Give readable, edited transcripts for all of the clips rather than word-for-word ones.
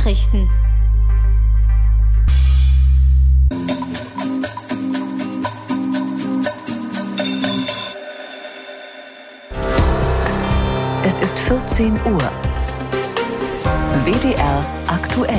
Nachrichten. Es ist 14 Uhr. WDR aktuell.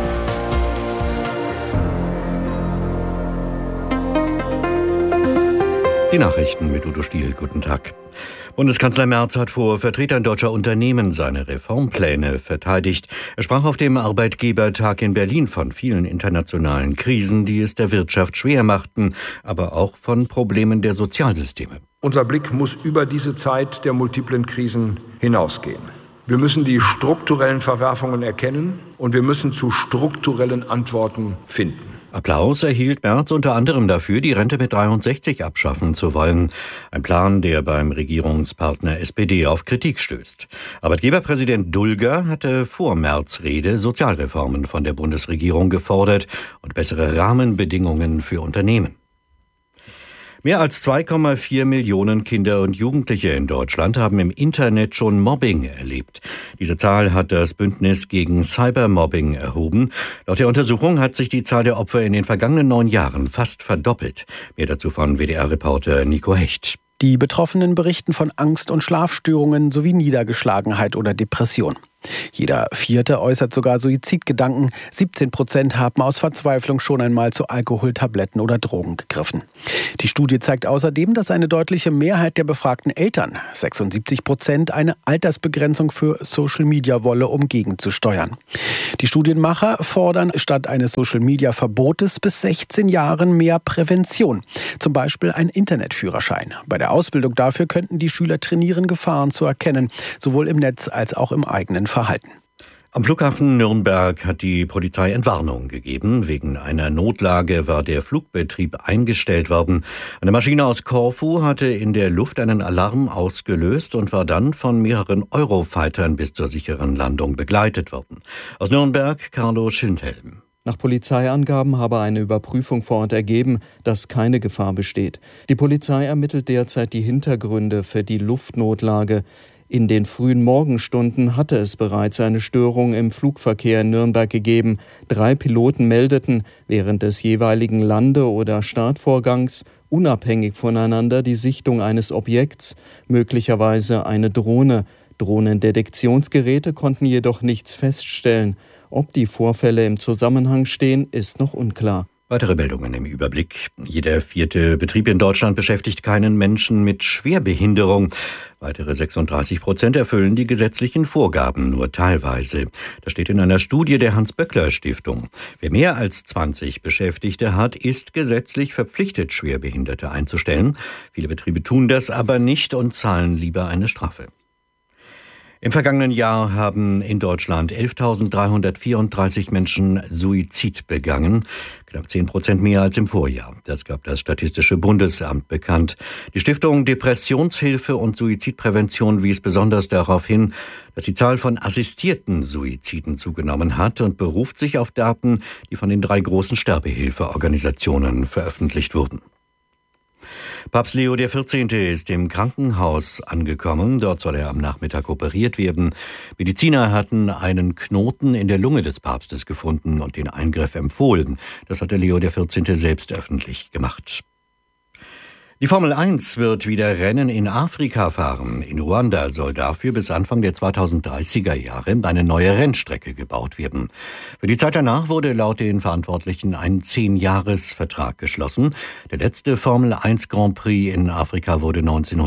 Die Nachrichten mit Udo Stiel. Guten Tag. Bundeskanzler Merz hat vor Vertretern deutscher Unternehmen seine Reformpläne verteidigt. Er sprach auf dem Arbeitgebertag in Berlin von vielen internationalen Krisen, die es der Wirtschaft schwer machten, aber auch von Problemen der Sozialsysteme. Unser Blick muss über diese Zeit der multiplen Krisen hinausgehen. Wir müssen die strukturellen Verwerfungen erkennen und wir müssen zu strukturellen Antworten finden. Applaus erhielt Merz unter anderem dafür, die Rente mit 63 abschaffen zu wollen. Ein Plan, der beim Regierungspartner SPD auf Kritik stößt. Arbeitgeberpräsident Dulger hatte vor Merz' Rede Sozialreformen von der Bundesregierung gefordert und bessere Rahmenbedingungen für Unternehmen. Mehr als 2,4 Millionen Kinder und Jugendliche in Deutschland haben im Internet schon Mobbing erlebt. Diese Zahl hat das Bündnis gegen Cybermobbing erhoben. Laut der Untersuchung hat sich die Zahl der Opfer in den vergangenen 9 Jahren fast verdoppelt. Mehr dazu von WDR-Reporter Nico Hecht. Die Betroffenen berichten von Angst- und Schlafstörungen sowie Niedergeschlagenheit oder Depression. Jeder Vierte äußert sogar Suizidgedanken. 17% haben aus Verzweiflung schon einmal zu Alkohol, Tabletten oder Drogen gegriffen. Die Studie zeigt außerdem, dass eine deutliche Mehrheit der befragten Eltern, 76%, eine Altersbegrenzung für Social Media wolle, um gegenzusteuern. Die Studienmacher fordern statt eines Social Media Verbotes bis 16 Jahren mehr Prävention. Zum Beispiel ein Internetführerschein. Bei der Ausbildung dafür könnten die Schüler trainieren, Gefahren zu erkennen, sowohl im Netz als auch im eigenen Verhalten. Am Flughafen Nürnberg hat die Polizei Entwarnung gegeben. Wegen einer Notlage war der Flugbetrieb eingestellt worden. Eine Maschine aus Korfu hatte in der Luft einen Alarm ausgelöst und war dann von mehreren Eurofightern bis zur sicheren Landung begleitet worden. Aus Nürnberg Carlo Schindhelm. Nach Polizeiangaben habe eine Überprüfung vor Ort ergeben, dass keine Gefahr besteht. Die Polizei ermittelt derzeit die Hintergründe für die Luftnotlage. In den frühen Morgenstunden hatte es bereits eine Störung im Flugverkehr in Nürnberg gegeben. 3 Piloten meldeten während des jeweiligen Lande- oder Startvorgangs unabhängig voneinander die Sichtung eines Objekts, möglicherweise eine Drohne. Drohnendetektionsgeräte konnten jedoch nichts feststellen. Ob die Vorfälle im Zusammenhang stehen, ist noch unklar. Weitere Meldungen im Überblick. Jeder 4. Betrieb in Deutschland beschäftigt keinen Menschen mit Schwerbehinderung. Weitere 36% erfüllen die gesetzlichen Vorgaben nur teilweise. Das steht in einer Studie der Hans-Böckler-Stiftung. Wer mehr als 20 Beschäftigte hat, ist gesetzlich verpflichtet, Schwerbehinderte einzustellen. Viele Betriebe tun das aber nicht und zahlen lieber eine Strafe. Im vergangenen Jahr haben in Deutschland 11.334 Menschen Suizid begangen, knapp 10% mehr als im Vorjahr. Das gab das Statistische Bundesamt bekannt. Die Stiftung Depressionshilfe und Suizidprävention wies besonders darauf hin, dass die Zahl von assistierten Suiziden zugenommen hat und beruft sich auf Daten, die von den 3 großen Sterbehilfeorganisationen veröffentlicht wurden. Papst Leo XIV. Ist im Krankenhaus angekommen. Dort soll er am Nachmittag operiert werden. Mediziner hatten einen Knoten in der Lunge des Papstes gefunden und den Eingriff empfohlen. Das hatte Leo XIV. Selbst öffentlich gemacht. Die Formel 1 wird wieder Rennen in Afrika fahren. In Ruanda soll dafür bis Anfang der 2030er Jahre eine neue Rennstrecke gebaut werden. Für die Zeit danach wurde laut den Verantwortlichen ein 10-Jahres-Vertrag geschlossen. Der letzte Formel 1 Grand Prix in Afrika wurde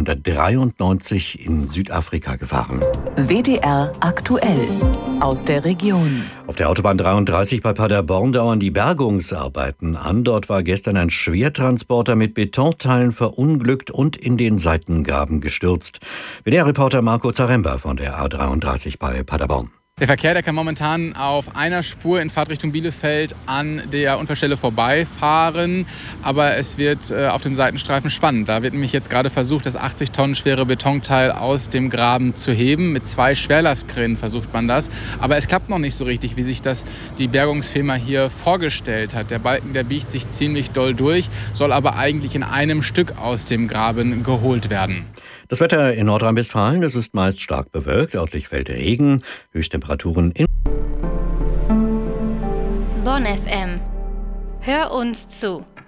1993 in Südafrika gefahren. WDR aktuell aus der Region. Auf der Autobahn 33 bei Paderborn dauern die Bergungsarbeiten an. Dort war gestern ein Schwertransporter mit Betonteilen verunglückt und in den Seitengraben gestürzt. WDR-Reporter Marco Zaremba von der A33 bei Paderborn. Der Verkehr, der kann momentan auf einer Spur in Fahrtrichtung Bielefeld an der Unfallstelle vorbeifahren. Aber es wird auf dem Seitenstreifen spannend. Da wird nämlich jetzt gerade versucht, das 80 Tonnen schwere Betonteil aus dem Graben zu heben. Mit 2 Schwerlastkränen versucht man das. Aber es klappt noch nicht so richtig, wie sich das die Bergungsfirma hier vorgestellt hat. Der Balken, der biegt sich ziemlich doll durch, soll aber eigentlich in einem Stück aus dem Graben geholt werden. Das Wetter in Nordrhein-Westfalen, es ist meist stark bewölkt, örtlich fällt Regen, Höchsttemperaturen in Bonn FM. Hör uns zu.